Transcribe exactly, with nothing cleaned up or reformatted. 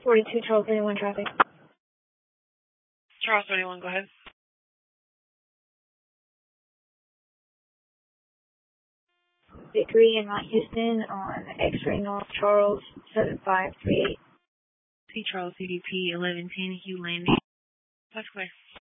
forty-two Charles thirty-one traffic. Charles thirty-one, go ahead. Vickery in Mount Houston on X-ray North Charles seven five three eight. C Charles C D P eleven ten Hugh Landing. That's clear.